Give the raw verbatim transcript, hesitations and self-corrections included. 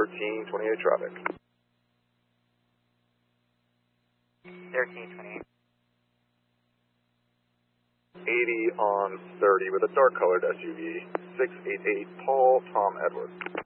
thirteen twenty-eight traffic. thirteen twenty-eight. eighty on thirty with a dark colored S U V. six eight eight Paul Tom Edwards.